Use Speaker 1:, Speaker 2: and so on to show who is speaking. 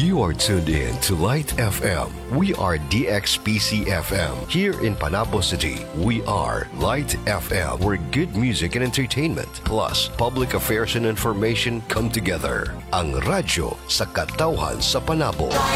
Speaker 1: You are tuned in to Light FM. We are DXPC FM. Here in Panabo City, we are Light FM, where good music and entertainment, plus public affairs and information come together. Ang radyo sa katawhan sa Panabo.